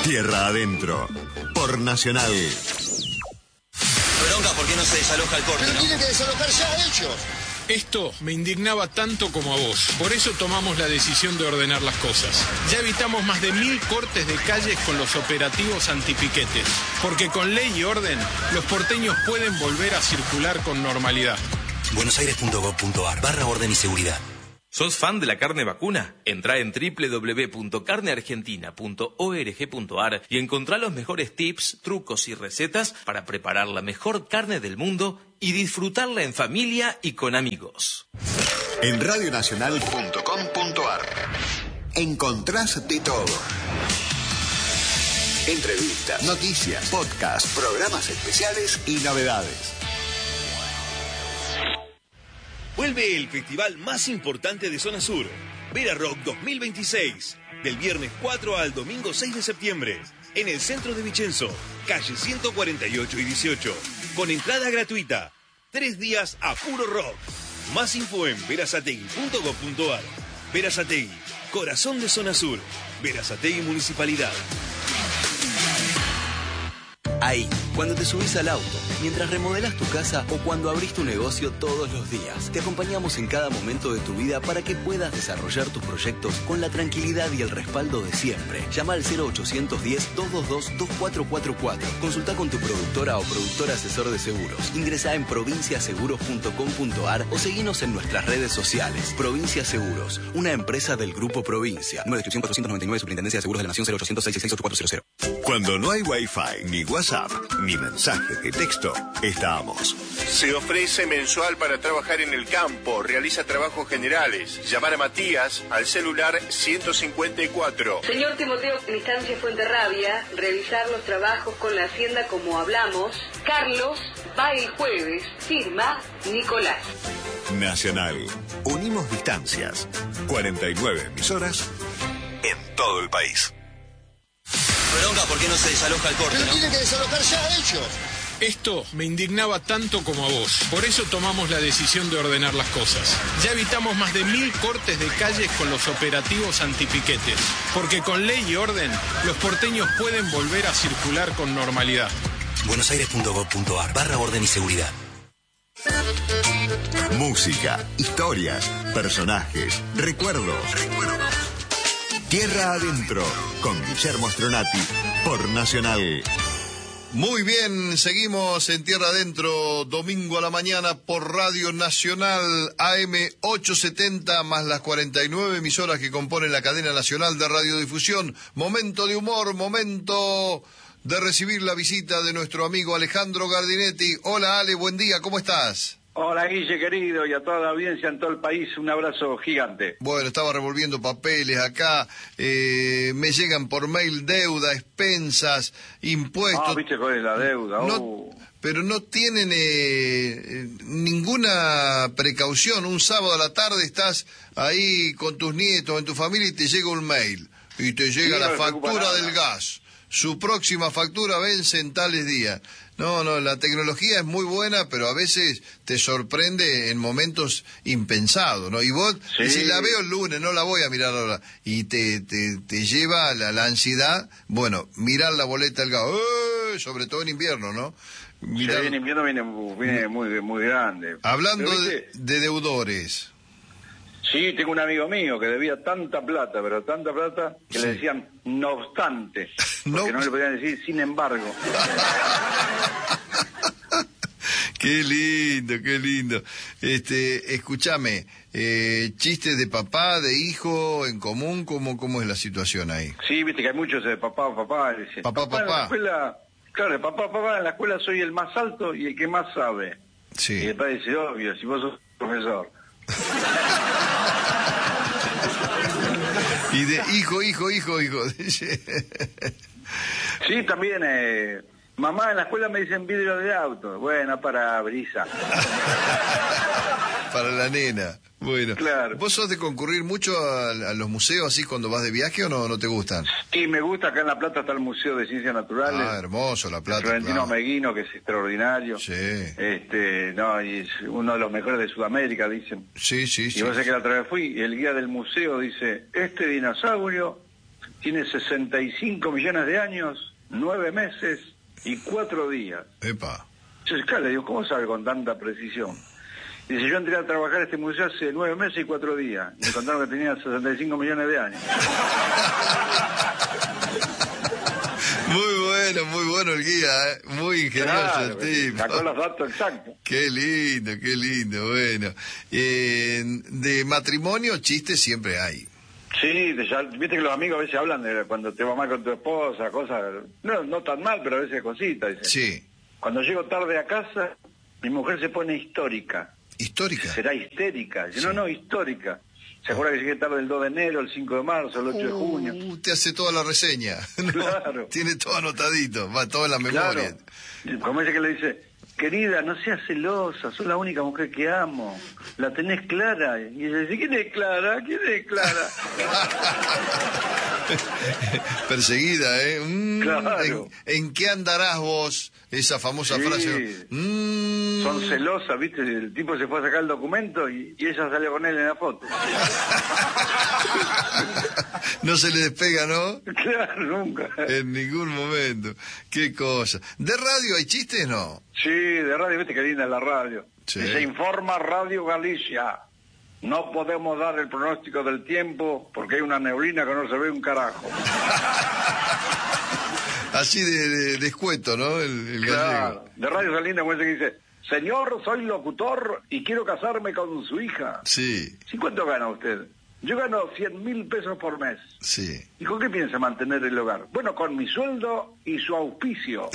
Tierra Adentro, por Nacional. Bronca, ¿por qué no se desaloja el corte? Pero ¿no? tienen que desalojar ya ellos. Esto me indignaba tanto como a vos. Por eso tomamos la decisión de ordenar las cosas. Ya evitamos más de 1000 cortes de calles con los operativos antipiquetes. Porque con ley y orden, los porteños pueden volver a circular con normalidad. buenosaires.gov.ar/orden y seguridad. ¿Sos fan de la carne vacuna? Entrá en www.carneargentina.org.ar y encontrá los mejores tips, trucos y recetas para preparar la mejor carne del mundo y disfrutarla en familia y con amigos. En radionacional.com.ar encontrás de todo. Entrevistas, noticias, podcasts, programas especiales y novedades. Vuelve el festival más importante de Zona Sur, Vera Rock 2026, del viernes 4 al domingo 6 de septiembre, en el centro de Vicenzo, calle 148 y 18, con entrada gratuita, 3 días a puro rock. Más info en verazategui.gov.ar. Verazategui, corazón de Zona Sur, Verazategui Municipalidad. Ahí, cuando te subís al auto, mientras remodelas tu casa o cuando abrís tu negocio todos los días, te acompañamos en cada momento de tu vida para que puedas desarrollar tus proyectos con la tranquilidad y el respaldo de siempre. Llama al 0810-222-2444. Consulta con tu productora o productor asesor de seguros. Ingresa en provinciaseguros.com.ar o seguinos en nuestras redes sociales. Provincia Seguros, una empresa del Grupo Provincia. Número de inscripción 499, Superintendencia de Seguros de la Nación, 0800-666-8400. Cuando no hay Wi-Fi, ni WhatsApp, ni mensajes de texto, estamos. Se ofrece mensual para trabajar en el campo, realiza trabajos generales. Llamar a Matías al celular 154. Señor Timoteo Distancia Fuenterrabia, revisar los trabajos con la Hacienda como hablamos. Carlos va el jueves, firma Nicolás. Nacional. Unimos distancias. 49 emisoras en todo el país. Bronca, ¿por qué no se desaloja el corte? Pero ¿no? tienen que desalojar ya ellos. Esto me indignaba tanto como a vos. Por eso tomamos la decisión de ordenar las cosas. Ya evitamos más de 1000 cortes de calles con los operativos antipiquetes. Porque con ley y orden, los porteños pueden volver a circular con normalidad. buenosaires.gov.ar/orden y seguridad. Música, historias, personajes, recuerdos. Tierra Adentro, con Guillermo Stronati, por Nacional. Muy bien, seguimos en Tierra Adentro, domingo a la mañana por Radio Nacional AM 870, más las 49 emisoras que componen la cadena nacional de radiodifusión. Momento de humor, momento de recibir la visita de nuestro amigo Alejandro Gardinetti. Hola Ale, buen día, ¿cómo estás? Hola Guille querido y a toda la audiencia en todo el país, un abrazo gigante. Bueno, estaba revolviendo papeles acá, me llegan por mail deuda, expensas, impuestos. ¿Viste cuál es la deuda? Pero no tienen ninguna precaución. Un sábado a la tarde estás ahí con tus nietos, en tu familia, y te llega un mail. Y te llega la factura del gas. Su próxima factura vence en tales días. No, la tecnología es muy buena, pero a veces te sorprende en momentos impensados, ¿no? Y vos, si la veo el lunes, no la voy a mirar ahora. Y te lleva la ansiedad, bueno, mirar la boleta del gas, sobre todo en invierno, ¿no? Mirar... Sí, en invierno viene muy grande. Hablando de deudores. Sí, tengo un amigo mío que debía tanta plata, pero tanta plata, que le decían no obstante, porque no le podían decir sin embargo. Qué lindo, qué lindo. Escúchame, chistes de papá, de hijo, en común, ¿cómo es la situación ahí? Sí, viste que hay muchos de papá. Dice, papá. En la escuela, claro, papá, en la escuela soy el más alto y el que más sabe. Sí. Y el padre dice, obvio, si vos sos profesor. Y de hijo. Sí, también, mamá, en la escuela me dicen vidrio de auto. Bueno, para brisa. Para la nena. Bueno, claro. ¿Vos sos de concurrir mucho a los museos así cuando vas de viaje o no te gustan? Sí, me gusta. Acá en La Plata está el Museo de Ciencias Naturales. Ah, hermoso La Plata. Florentino Meguino, que es extraordinario. Sí. Y es uno de los mejores de Sudamérica, dicen. Sí. Y vos sabés que la otra vez fui y el guía del museo dice, este dinosaurio tiene 65 millones de años, 9 meses y 4 días. Epa. Yo le digo, ¿cómo sabe con tanta precisión? Dice, yo entré a trabajar a este museo hace 9 meses y 4 días. Me contaron que tenía 65 millones de años. Muy bueno el guía, ¿eh? Muy ingenioso el tipo. Sacó los datos exactos. Qué lindo, bueno. De matrimonio, chistes siempre hay. Sí, viste que los amigos a veces hablan de cuando te va mal con tu esposa, cosas, no tan mal, pero a veces cositas. Dice. Sí. Cuando llego tarde a casa, mi mujer se pone histórica. ¿Histórica? ¿Será histérica? Dice, Sí. No, histórica. ¿Se acuerda que llegué tarde el 2 de enero, el 5 de marzo, el 8 de junio? Te hace toda la reseña. No, claro. Tiene todo anotadito, va todo en la memoria. Claro. Como ese que le dice, querida, no seas celosa, sos la única mujer que amo. La tenés clara. Y ella dice, ¿quién es Clara? Perseguida, ¿eh? Claro. ¿En qué andarás vos? Esa famosa frase. Son celosas, ¿viste? El tipo se fue a sacar el documento y ella salió con él en la foto. No se le despega, ¿no? Claro, nunca. En ningún momento. Qué cosa. ¿De radio hay chistes, no? Sí, de radio, ¿viste qué linda es la radio? Sí. Se informa Radio Galicia. No podemos dar el pronóstico del tiempo porque hay una neblina que no se ve un carajo. Así de escueto, ¿no? El claro. gallego. De Radio Salinda, como ese que dice, señor, soy locutor y quiero casarme con su hija. Sí. ¿Sí cuánto gana usted? Yo gano 100.000 pesos por mes. Sí. ¿Y con qué piensa mantener el hogar? Bueno, con mi sueldo y su auspicio.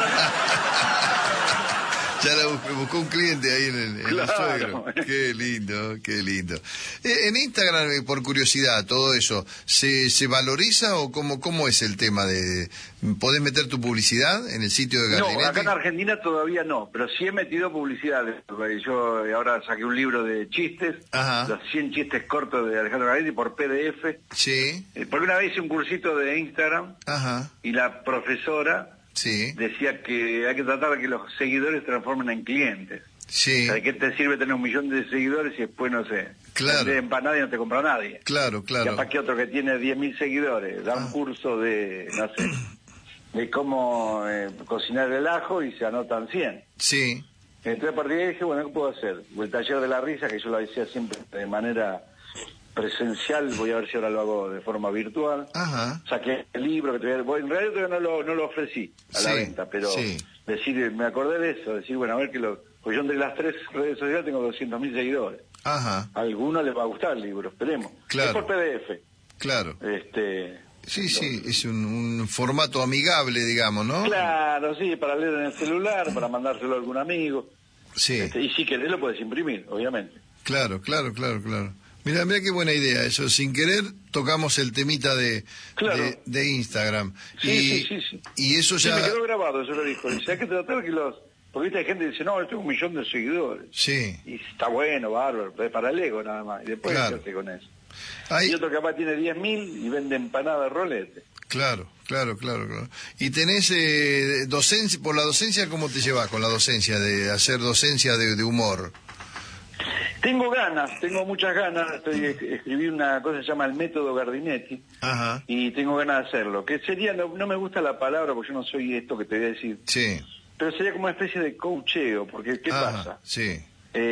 Ya la buscó un cliente ahí en claro. el suegro. Qué lindo. En Instagram, por curiosidad, todo eso, ¿se valoriza o cómo es el tema de... ¿Podés meter tu publicidad en el sitio de Gardinete? No, acá en Argentina todavía no, pero sí he metido publicidad. Yo ahora saqué un libro de chistes, Ajá. los 100 chistes cortos de Alejandro Gardinete por PDF. Sí. Porque una vez hice un cursito de Instagram. Ajá. Y la profesora... Sí. Decía que hay que tratar de que los seguidores se transformen en clientes. Sí. O sea, ¿de qué te sirve tener 1 millón de seguidores y después, no sé, claro, vender empanada y no te compra nadie? Claro. Capaz que otro que tiene 10.000 seguidores da un curso de, no sé, de cómo cocinar el ajo y se anotan 100. Sí. Entonces a partir de ahí dije, bueno, ¿qué puedo hacer? O el taller de la risa, que yo lo hacía siempre de manera presencial, voy a ver si ahora lo hago de forma virtual. Ajá. Saqué el libro que todavía, en realidad todavía no lo ofrecí a la venta, pero decir, me acordé de eso, decir, bueno, a ver pues yo entre las 3 redes sociales tengo 200.000 seguidores. Ajá. A algunos les va a gustar el libro, esperemos. Claro. Es por PDF. Claro. Sí, es un formato amigable, digamos, ¿no? Claro, sí, para leer en el celular, para mandárselo a algún amigo. Sí. Y si querés lo puedes imprimir, obviamente. Claro. Mira qué buena idea eso. Sin querer tocamos el temita de Instagram. Sí. Y eso ya... Sí, me quedó grabado, eso lo dijo. Dice, hay que tratar que porque viste, hay gente que dice, no, yo tengo 1 millón de seguidores. Sí. Y está bueno, bárbaro, pero es para el ego nada más. Y después claro. ¿qué hace con eso? Y otro capaz tiene 10.000 y vende empanadas de rolete. Claro. Y tenés docencia, por la docencia, ¿cómo te llevas con la docencia, de hacer docencia de humor? Tengo muchas ganas. Escribí una cosa que se llama el método Gardinetti. Ajá. Y tengo ganas de hacerlo. Que sería, no me gusta la palabra porque yo no soy esto que te voy a decir. Sí. Pero sería como una especie de coacheo, porque ¿qué pasa? Sí.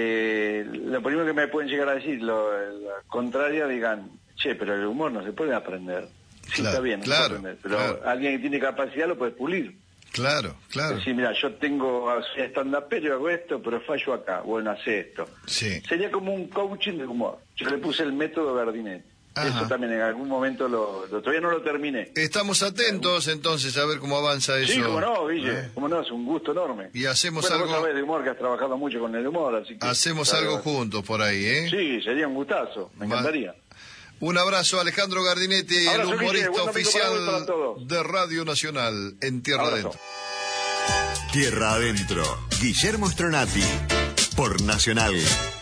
Lo primero que me pueden llegar a decir, la contraria, digan, pero el humor no se puede aprender. Sí, claro, está bien, claro, no se puede aprender, pero alguien que tiene capacidad lo puede pulir. Claro. Sí, mira, yo soy stand-upero, hago esto, pero fallo acá. Bueno, hace esto. Sí. Sería como un coaching de humor. Yo le puse el método Gardinetti. Ajá. Eso también en algún momento todavía no lo terminé. Estamos atentos entonces a ver cómo avanza eso. Sí, cómo no, Guille, cómo no, es un gusto enorme. Y hacemos algo... algo... Vos sabés de humor, que has trabajado mucho con el humor, así que... Hacemos algo juntos por ahí, ¿eh? Sí, sería un gustazo, me encantaría. Un abrazo a Alejandro Gardinetti, el humorista oficial de Radio Nacional en Tierra Adentro. Tierra Adentro, Guillermo Stronati, por Nacional.